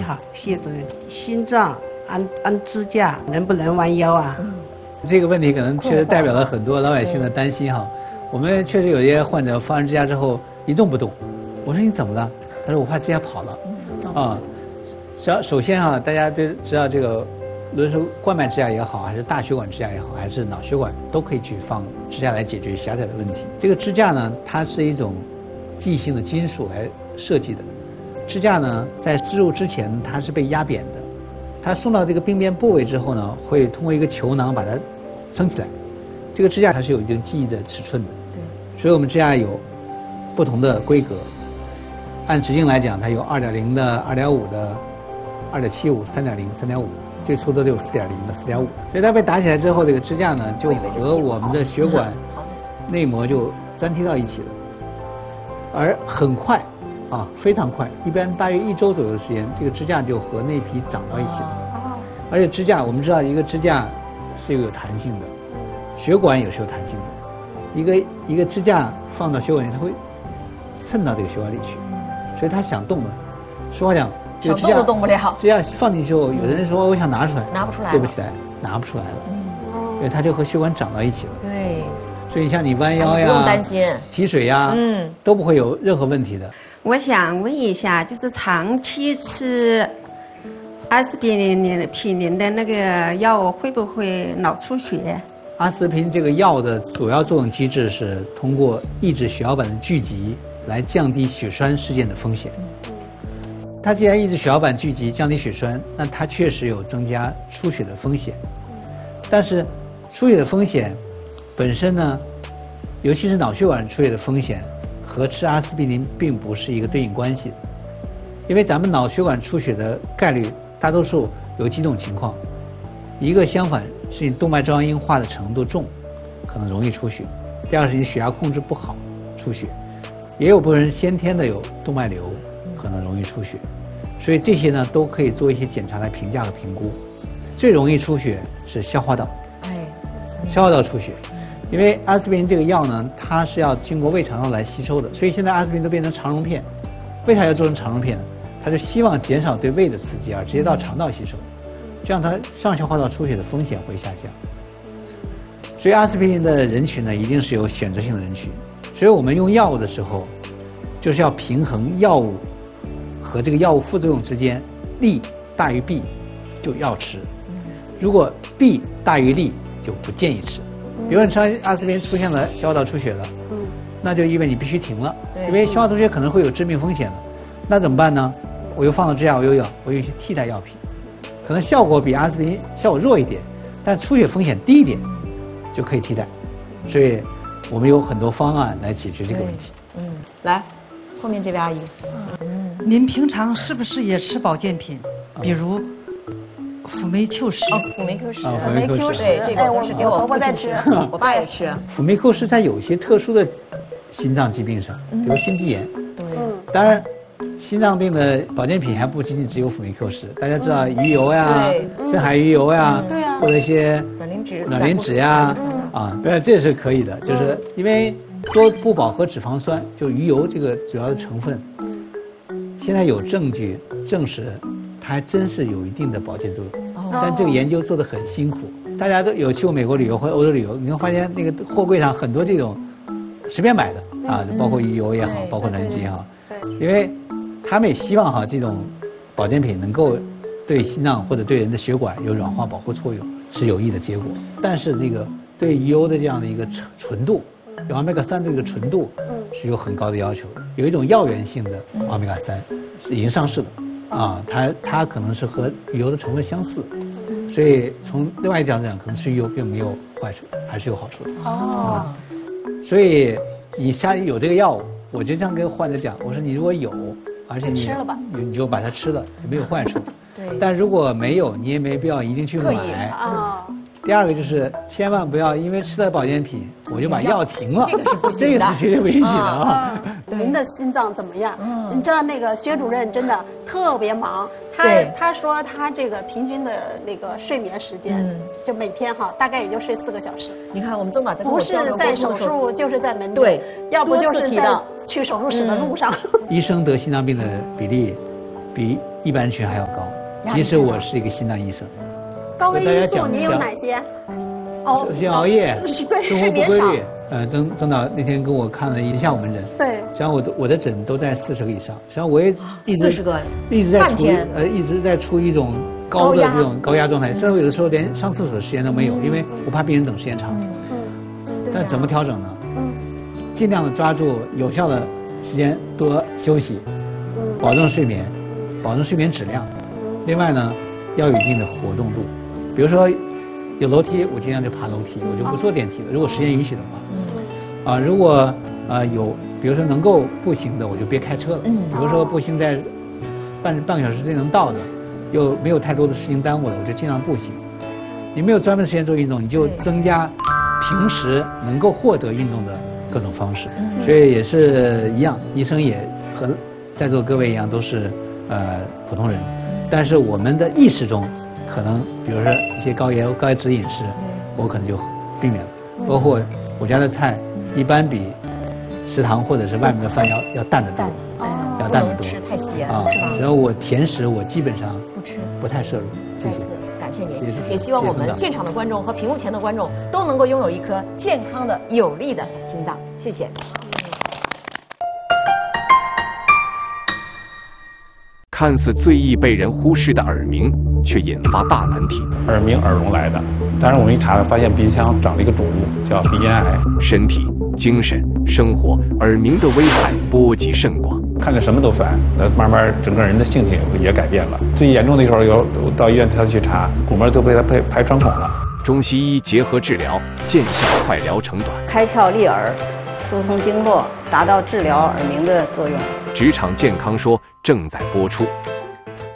好，现在心脏安支架能不能弯腰啊？ 这个问题可能确实代表了很多老百姓的担心哈。我们确实有些患者放完支架之后一动不动，我说你怎么了？他说我怕支架跑了。啊，首先哈，大家都知道这个，无论是冠脉支架也好，还是大血管支架也好，还是脑血管，都可以去放支架来解决狭窄的问题。这个支架呢，它是一种记忆性的金属来设计的。支架呢，在植入之前它是被压扁的，它送到这个病变部位之后呢，会通过一个球囊把它撑起来。这个支架它是有一定记忆的尺寸的，对，所以我们支架有不同的规格。按直径来讲，它有2.0的、2.5的、2.75、3.0、3.5，最粗的都有4.0的、4.5。所以它被打起来之后，这个支架呢，就和我们的血管内膜就粘贴到一起了，而很快。非常快，一般大约1周左右的时间，这个支架就和内皮长到一起了。而且支架，我们知道一个支架是有弹性的，血管也是有弹性的。一个支架放到血管里，它会蹭到这个血管里去，所以它想动的。实话讲，这个支架都动不了。 支架放进去后，有的人说我想拿出来， 拿不出来， 对不起来，拿不出来了。因为它就和血管长到一起了。 对。 所以像你弯腰呀、 不用担心提水呀，都不会有任何问题的。 我想问一下，就是长期吃阿司匹林的那个药会不会脑出血？ 阿司匹林这个药的主要作用机制是通过抑制血小板的聚集来降低血栓事件的风险。它既然抑制血小板聚集、降低血栓，那它确实有增加出血的风险。但是出血的风险本身呢，尤其是脑血管出血的风险，和吃阿司匹林并不是一个对应关系的。因为咱们脑血管出血的概率大多数有几种情况，一个相反是你动脉粥样硬化的程度重，可能容易出血；第二是你血压控制不好出血，也有部分人先天的有动脉瘤，可能容易出血。所以这些呢都可以做一些检查来评价和评估。最容易出血是消化道，消化道出血。因为阿司匹林这个药呢，它是要经过胃肠道来吸收的，所以现在阿司匹林都变成肠溶片。为啥要做成肠溶片呢？它是希望减少对胃的刺激，而直接到肠道吸收，这样它上消化道出血的风险会下降。所以阿司匹林的人群呢，一定是有选择性的人群。所以我们用药物的时候，就是要平衡药物和这个药物副作用之间，利大于弊就要吃，如果弊大于利就不建议吃。比如你吃阿司匹林出现了消化道出血了，那就意味你必须停了，因为消化道出血可能会有致命风险的。那怎么办呢？我又放到支架，我有一些替代药品，可能效果比阿司匹林效果弱一点，但出血风险低一点，就可以替代。所以我们有很多方案来解决这个问题。 来，后面这位阿姨， 您平常是不是也吃保健品？比如辅酶 Q10。 辅酶 Q10， 辅酶 Q10， 对，这个我是给我婆婆在吃，我爸也吃。 辅酶 Q10在有些特殊的心脏疾病上，比如心肌炎。 对， 当然，心脏病的保健品还不仅仅只有辅酶 Q10，大家知道鱼油呀、深海鱼油呀，或者一些卵磷脂呀，对，这是可以的，就是因为多不饱和脂肪酸，就鱼油这个主要的成分，现在有证据证实，它还真是有一定的保健作用。但这个研究做得很辛苦，大家都有去过美国旅游或者欧洲旅游，你会发现那个货柜上很多这种随便买的啊，包括鱼油也好，包括卵磷脂也好，因为他们也希望这种保健品能够对心脏或者对人的血管有软化保护作用，是有益的结果。但是那个对鱼油的这样的一个纯度，有欧米伽3这个纯度是有很高的要求的。有一种药源性的欧米伽3是已经上市的。它可能是和鱼油的成分相似，所以从另外一角度讲，可能吃鱼油并没有坏处，还是有好处的。所以你家里有这个药物，我就这样跟患者讲，我说你如果有，而且你就把它吃了，没有坏处。但如果没有，你也没必要一定去买。第二个就是千万不要因为吃了保健品我就把药停了，这个是不行的，这个是绝对不允许的啊。 您的心脏怎么样？你知道那个薛主任真的特别忙，他说他这个平均的那个睡眠时间，就每天大概也就睡4个小时。 你看我们曾导在不是在手术就是在门诊，要不就是在去手术室的路上。 医生得心脏病的比例比一般人群还要高。其实我是一个心脏医生。 高危因素您有哪些？ 首先熬夜， 对， 生活不规律。曾导那天跟我看了一下午门诊， 对， 实际上我的诊都在40个以上，实际上我也 40个， 一直在处于一种高的这种高压状态，甚至有的时候连上厕所的时间都没有，因为我怕病人等时间长。但怎么调整呢？尽量的抓住有效的时间，多休息，保证睡眠，保证睡眠质量。另外呢，要有一定的活动度，比如说有楼梯，我尽量就爬楼梯，我就不坐电梯了。如果时间允许的话，如果有，比如说能够步行的，我就别开车了。比如说步行在半个小时之内能到的，又没有太多的事情耽误了，我就尽量步行。你没有专门的时间做运动，你就增加平时能够获得运动的各种方式。所以也是一样，医生也和在座各位一样，都是普通人，但是我们的意识中，可能比如说一些高压脂饮食，我可能就避免了。包括我家的菜，一般比食堂或者是外面的饭要淡得多，要淡得多， 吃太咸啊， 是吧？ 然后我甜食我基本上不吃， 不太摄入。谢谢。 感谢您， 谢谢也希望我们现场的观众和屏幕前的观众都能够拥有一颗健康的、有力的心脏。谢谢。 看似最易被人忽视的耳鸣，却引发大难题。 耳鸣耳聋来的，但是我们一查发现鼻腔长了一个肿物，叫鼻咽癌。 身体、精神、生活，耳鸣的危害波及甚广。 看着什么都烦，那慢慢整个人的性情也改变了。最严重的时候，到医院他去查，鼓膜都被他排穿孔了。 中西医结合治疗，见效快，疗程短， 开窍利耳，疏通经络，达到治疗耳鸣的作用。 职场健康说正在播出。